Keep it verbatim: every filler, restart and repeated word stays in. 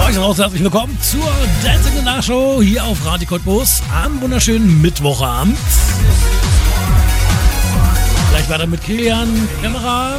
sage ich raus, herzlich willkommen zur Dancing in the Nachshow hier auf Radio Cottbus am wunderschönen Mittwochabend. Gleich weiter mit Kilian, Kamera.